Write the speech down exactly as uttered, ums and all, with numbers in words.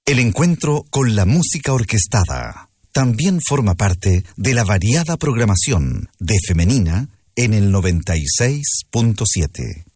El encuentro con la música orquestada también forma parte de la variada programación de Femenina en el noventa y seis punto siete.